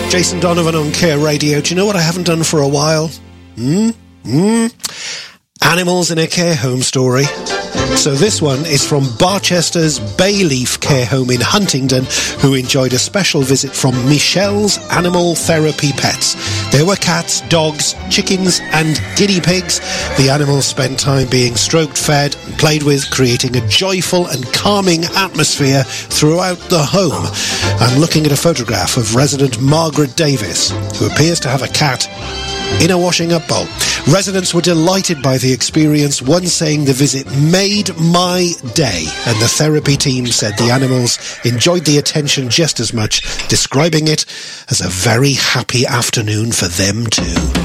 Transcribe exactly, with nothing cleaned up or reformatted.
Jason Donovan on Care Radio. Do you know what I haven't done for a while? Hmm? Hmm? Animals in a care home story. So this one is from Barchester's Bayleaf Care Home in Huntingdon, who enjoyed a special visit from Michelle's Animal Therapy Pets. There were cats, dogs, chickens and guinea pigs. The animals spent time being stroked, fed and played with, creating a joyful and calming atmosphere throughout the home. I'm looking at a photograph of resident Margaret Davis, who appears to have a cat in a washing up bowl. Residents were delighted by the experience, one saying the visit made my day, and the therapy team said the animals enjoyed the attention just as much, describing it as a very happy afternoon for them too.